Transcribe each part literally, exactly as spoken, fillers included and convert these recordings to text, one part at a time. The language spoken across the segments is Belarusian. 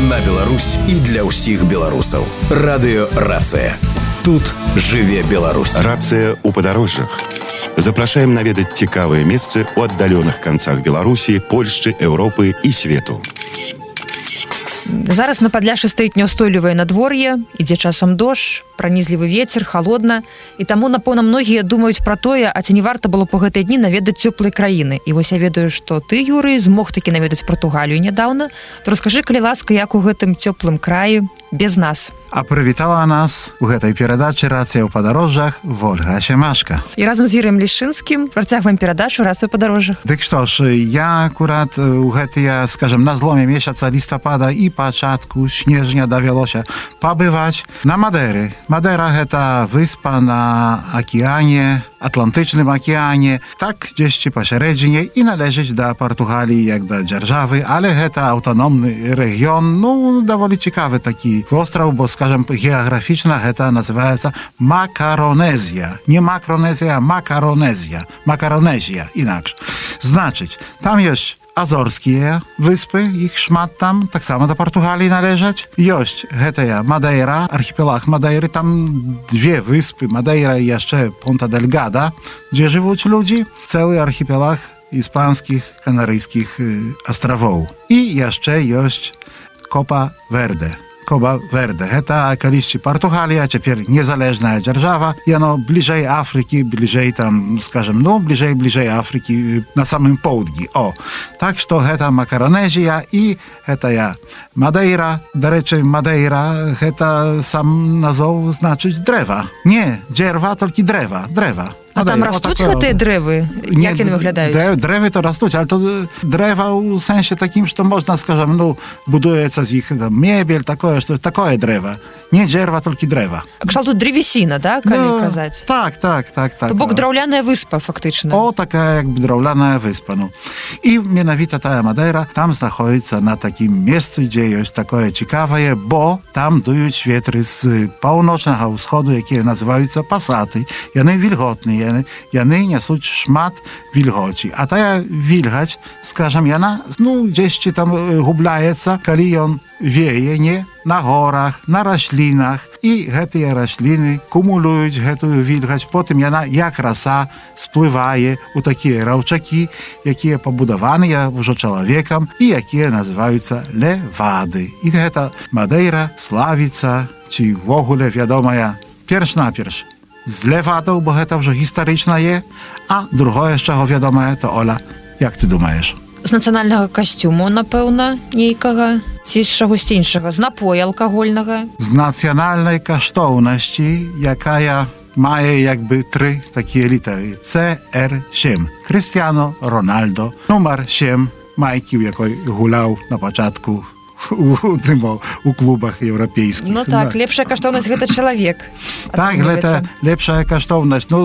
на Беларусь і для ўсіх беларусаў. Радыё «Рацыя». Тут жыве Беларусь. Рацыя ў падарожжах. Запрашаем наведаць цікавыя месцы ў аддаленых канцах Беларусі, Польшчы, Еўропы і свету. Зараз на Падляшшы стаіць няўстойлівае надвор'е, ідзе часам дождж, пранізлівы вецер, халодна, і таму, напэўна, многія думаюць пра тое, а ці не варта было па гэтыя дні наведаць цёплыя краіны. І вось я ведаю, што ты, Юрый, змог такі наведаць Партугалію нядаўна. То раскажы, калі ласка, як у гэтым цёплым краі без нас. А прывітала нас у гэтай перадачы «Рацыя ў падарожжах» Вольга Семашка. І разам з Юрыем Лішынскім працягваем перадачу «Рацыя ў падарожжах». Дык што ж, я акурат у гэтыя, скажем, на зломе месяца лістапада і пачатку снежня давялося пабываць на Мадэры. Мадэра – гэта выспа на акіяне, Атлантычным акіяне, так дзесьці пасярэдзіне і належыць да Партугаліі як да дзяржавы, але гэта аўтаномны рэгіён, ну, даволі цікавы такі востраў, бо, скажем, геаграфічна гэта называецца Макаронезія. Не Макронезія, а Макаронезія. Макаронезія, інакш. Значыць, там ёсць Азорскія выспы, іх шмат там, таксама да Партугаліі належаць. Ёсць гэтая Мадейра, архіпелаг Мадейры, там две выспы, Мадейра і яшчэ Понта-дель-Гада, дзе жывуць людзі, цэлы архіпелаг іспанскіх, канарыйскіх астравоў. І яшчэ ёсць Копа-Верде. Копа-Верде. Гэта калісьці Партугалія, цяпер незалежная дзяржава, і яно бліжэй Афрыкі, бліжэй там, скажем, ну, бліжэй, бліжэй Афрыкі на самым поўдні. О, так што гэта Макаронезія і гэтая Мадейра. Дарэчы, Мадейра, гэта сам назоў значыць дрэва. Не дзерва, толькі дрэва, дрэва. А там растуць гэтыя дрэвы? Як яны выглядаюць? Дрэвы то растуць, але то дрэва ў сэнсе такім, што можна, скажем, ну, будуецца з іх мебель, такое, што такое дрэва. Не дзерва, толькі дрэва. Кшталту древесіна, да, калі казаць? Так, так, так, так. То бок драўляная выспа, фактычна. О, такая, як драўляная выспа, ну. І менавіта тая Мадейра там знаходзіцца на такім месцы, дзе ёсць такое цікавае, бо там дуюць ветры з паўночнага ўсходу, якія называюцца пасаты. Яны вільготныя. Яны, яны нясуць шмат вільгоці. А тая вільгаць, скажам, яна, ну, дзесьці там губляецца, калі ён вее, не? На горах, на раслінах. І гэтыя расліны кумулююць гэтую вільгаць. Потым яна, як раса, сплывае ў такія раўчакі, якія пабудаваныя ўжо чалавекам і якія называюцца левады. І гэта Мадейра славіцца, ці ввогуле вядомая перш-наперш з левадаў, бо гэта ўжо гістарычнае, а другое, з чаго вядомае, то, Оля, як ты думаеш? З нацыянальнага касцюму, напэўна, нейкага, ці з чагосьці іншага, з напоя алкагольнага? З нацыянальнай каштоўнасці, якая мае як бы тры такія літары. Це Ер сем. Крістіано Рональдо. Нумар сем, майкі, у якой гуляў на пачатку у, у, у клубах еўрапейскіх. Ну так, лепшая каштоўнасць гэта чалавек. Так, гэта лепшая каштоўнасць. Ну,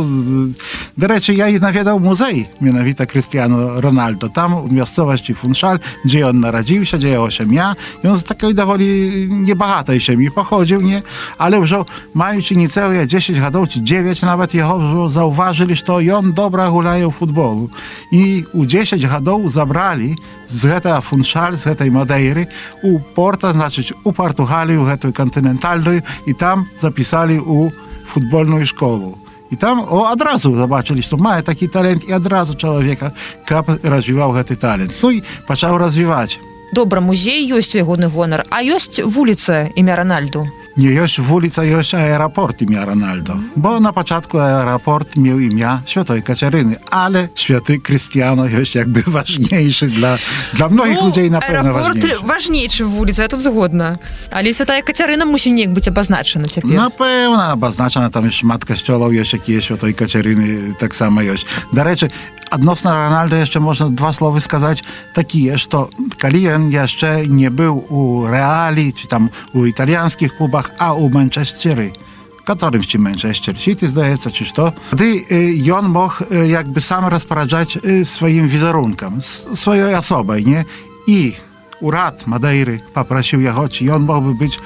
дарэчы, я і наведаў музей менавіта Крістіано Рональдо. Там у мясцовасці Фуншаль, дзе ён нарадзіўся, дзе яго сям'я. Ён з такой даволі небагатай сям'і паходзіў, не? Але ўжо маючы не цэлыя дзесяць гадоў ці дзевяць нават яго ўжо заўважылі, што ён добра гуляе ў футболу. І ў дзесяць гадоў забралі з гэтага Фуншаль, з гэтай Мадейры у Порта, значыць, у Партугалію, гэтую кантынентальную, і там запісалі у футбольную школу. І там о, адразу забачылі, што мае такі талент, і адразу чалавека, каб развіваў гэты талент. Ну і пачаў развіваць. Добра, музей ёсць у ягоны гонар, а ёсць вуліца імя Рональду? Не ёсць вуліца, ёсць аэрапорт імя Рональдо. Бо на пачатку аэрапорт меў імя Святой Кацярыны, але святы Крістіано ёсць як бы важнейшы для, для многіх ну, людзей, напэўна, важнейшы. Аэрапорт важнейшы вуліца, я тут згодна. Але Святая Кацярына мусіць неяк быць абазначана цяпер. Напэўна, абазначана, там шмат касцёлаў ёсць, якія Святой Кацярыны таксама ёсць. Дарэчы, адносна Рональда яшчэ можна два словы сказаць такія, што калі ён яшчэ не быў у Рэалі, ці там у італьянскіх клубах, а у Манчестеры, каторымсьці Манчестер Сіті, здаецца, ці што, тады ён мог як бы сам распараджаць сваім візерункам, сваёй асобай, не? І урад Мадейры папрасіў яго, ці ён мог бы быць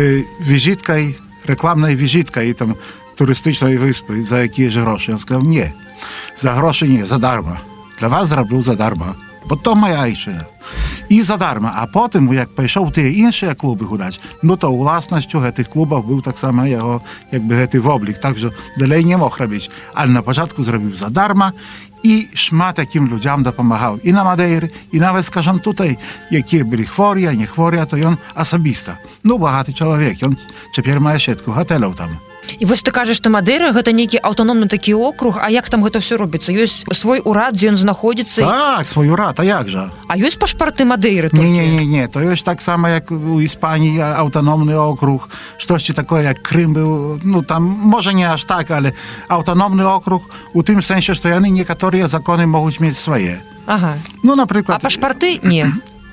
візіткай, рэкламнай візіткай там турыстычнай выспы, за якія ж грошы. Ён сказаў, не, за грошы не, за дарма. Для вас зраблю за дарма, бо то моя айчына. І задарма. А потім, як пішов ті інші клуби гуляти, ну то власністю цих клубів був так само його, якби, цей облік. Так що далі не мог робити. Але на початку зробив задарма і шмат яким людям допомагав. І на Мадейрі, і навіть, скажімо, тут, які були хворі, а не хворі, то він особисто. Ну, багатий чоловік. Він тепер має сітку готелів там. І вось ты кажаш, што Мадейра гэта нейкі аўтаномны такі округ, а як там гэта ўсё робіцца? Ёсць свой урад, дзе ён знаходзіцца? Так, свой урад, а як жа? А ёсць пашпарты Мадейры толькі? Не-не-не, то ёсць так само, як у Іспаніі аўтаномны округ, штосьці такое, як Крым быў, ну там, можа не аж так, але аўтаномны округ у тым сэнсе, што яны некаторыя законы могуць мець свае. Ага. Ну, напрыклад... А пашпарты? Не.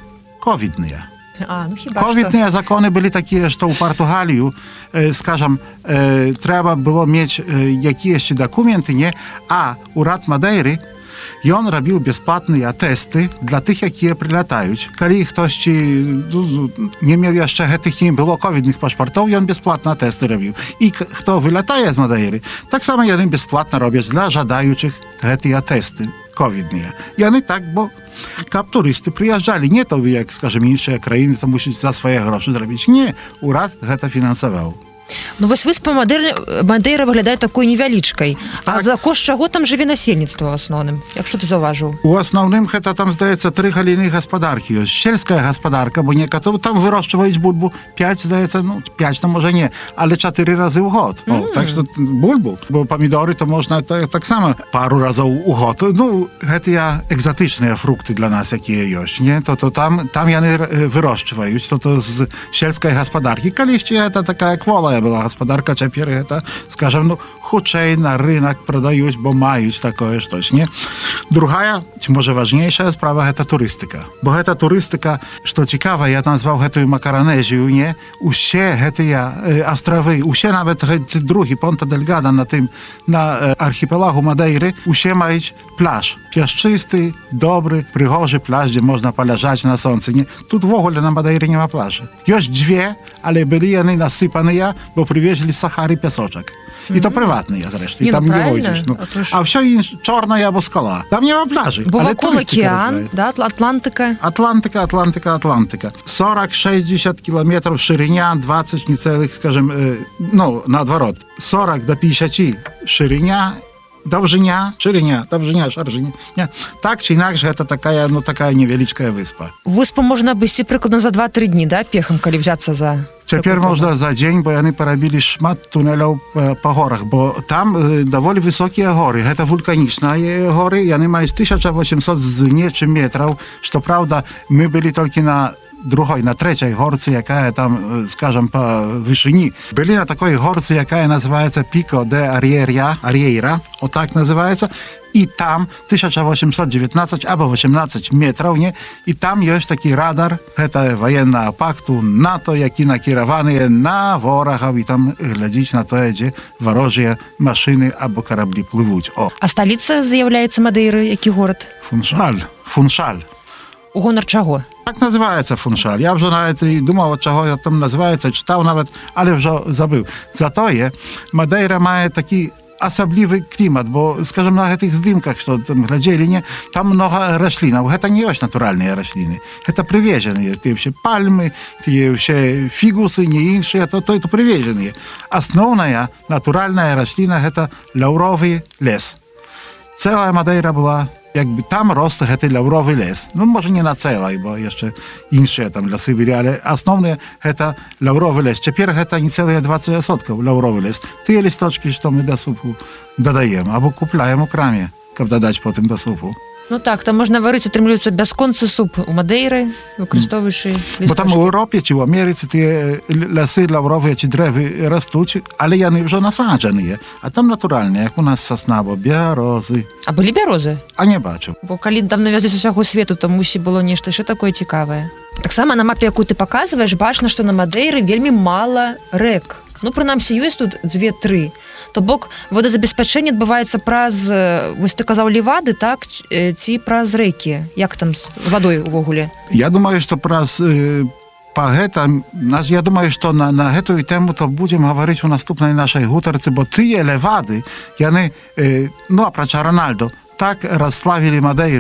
Ковідныя. А, ну хіба Ковідныя што. законы былі такія, што ў Партугалію, э, скажам, э, трэба было мець э, якіясьці дакументы, не? А урад Мадейры, ён рабіў бясплатныя тэсты для тых, якія прылятаюць. Калі хтосьці ну, не меў яшчэ гэтых, не было ковідных пашпартоў, ён бясплатна тэсты рабіў. І хто вылятае з Мадейры, таксама яны бясплатна робяць для жадаючых гэтыя тэсты ковідныя. Яны так, бо каб турысты прыязджалі, не то, як, скажем, іншыя краіны, то мусіць за свае грошы зрабіць. Не, урад гэта фінансаваў. Ну вось выспа Мадейра выглядае такой невялічкай. Так. А за кошт чаго там жыве насельніцтва ў асноўным? Як што ты заўважыў? У асноўным гэта там, здаецца, тры галіны гаспадаркі ёсць. Сельская гаспадарка, бо некаторы там вырошчваюць бульбу пяць, здаецца, ну, пяць, то можа не, але чатыры разы ў год. Mm. О, так што бульбу, бо памідоры то можна таксама пару разоў у год. Ну, гэтыя экзатычныя фрукты для нас, якія ёсць, не? То, то там, там яны вырошчваюць, то, то з сельскай гаспадаркі. Калісьці гэта такая кволая была гаспадарка, цяпер гэта, скажем, ну, хутчэй на рынок прадаюць, бо маюць такое штось, не? Другая, ці можа важнейшая справа, гэта турыстыка. Бо гэта турыстыка, што цікава, я назваў гэтую Макаранезію, не? Усе гэтыя э, астравы, усе нават гэты другі Понта-дель-Гада на тым, на э, архіпелагу Мадейры, усе маюць пляж. Пясчысты, добры, прыгожы пляж, дзе можна паляжаць на сонцы, не? Тут в огуле на Мадейры нема пляжы. Ёсць дзве, але былі яны насыпаныя, бо привезли з Сахары пясочак. І mm-hmm. то прыватныя, зрэшты, і там ну, не войдзеш. Ну. А ўсё інш, чорная або скала. Там няма пляжы. Бо вакол акеан, да, Атлантыка. Атлантыка, Атлантыка, Атлантыка. сорок шестьдесят километров шириня, двадцать нецелых, скажем, э, ну, наадварот. сорок до пятьдесят шириня, даўжыня, шириня, даўжыня, шаржыня. Так ці інакш, гэта такая, ну, такая невялічкая выспа. Выспу можна абысці прыкладна за два-тры дні, да, пехам, калі взяцца за... Цяпер можна за дзень, бо яны парабілі шмат тунеляў па горах, бо там э, даволі высокія горы. Гэта вулканічныя горы, яны маюць тысяча восемьсот з нечым метраў, што, праўда, мы былі толькі на другой, на трэцяй горцы, якая там, скажем, по вышыні. Былі на такой горцы, якая называецца Піко де Арьейра, Арьейра, вот так называется, і там тысяча восемьсот девятнадцать або восемнадцать метраў, не? І там ёсць такі радар, гэта ваеннага пакту НАТО, які накіраваныя на ворагаў, і там глядзіць на тое, дзе варожыя машыны або караблі плывуць. О. А сталіца з'яўляецца Мадейры, які горад? Фуншаль. Фуншаль. У гонар чаго? Так называецца Фуншаль. Я вже навіть і думав, от чого там називається, читав навіть, але вже забив. Затое Мадейра має такий асаблівы клімат, бо, скажем, на гэтых здымках, што там глядзелі, не, там много раслінаў. Гэта не ёсць натуральныя расліны. Гэта прывезеныя. Тыя ўсе пальмы, тыя ўсе фігусы, не іншыя, то, то, то прывезеныя. Асноўная натуральная расліна – гэта лаўровы лес. Цэлая Мадейра была, якby там рос гэты лаўровы лес. Ну, можа, не на цэлай, бо яшчэ іншыя там лясы былі, але асноўныя гэта лаўровы лес. Цяпер гэта не цэлыя двадцать адсоткаў лаўровы лес. Тыя лісточкі, што мы да супу дадаем, або купляем у краме, каб дадаць потым да супу. Ну так, там можна варыць, атрымліваецца бясконцы суп у Мадейры, выкарыстоўваючы лісточкі. Бо там у Еўропе ці ў Амерыцы тыя лясы лаўровыя ці дрэвы растуць, але яны ўжо насаджаныя. А там натуральныя, як у нас сасна, або бярозы. А былі бярозы? А не бачу. Бо калі там навязлі з усяго свету, то мусі было нешта яшчэ такое цікавае. Таксама на мапе, якую ты паказваеш, бачна, што на Мадейры вельмі мала рэк. Ну, прынамсі, ёсць тут дзве-тры. То бок водазабеспячэнне адбываецца праз, вось ты казаў, левады, так, ці праз рэкі? Як там з вадой увогуле? Я думаю, што праз э, па гэта, я думаю, што на, на гэтую тэму то будзем гаварыць у наступнай нашай гутарцы, бо тыя левады, яны, э, ну, апрача Рональдо, так расславілі Мадейру,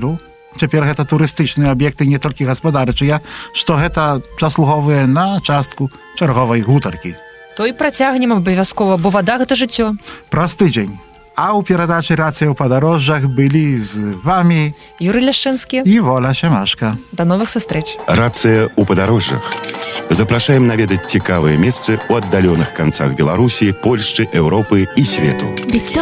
цяпер гэта турыстычныя аб'екты не толькі гаспадарчыя, што гэта заслуговыя на частку чарговай гутаркі. То і працягнем абавязкова, бо вада гэта жыццё. Праз тыдзень. А ў перадачы «Рацыя ў падарожжах» былі з вамі Юрый Ляшчынскі і Воля Семашка. Да новых сустрэч. Рацыя ў падарожжах. Запрашаем наведаць цікавыя месцы ў аддаленых канцах Беларусі, Польшчы, Еўропы і свету.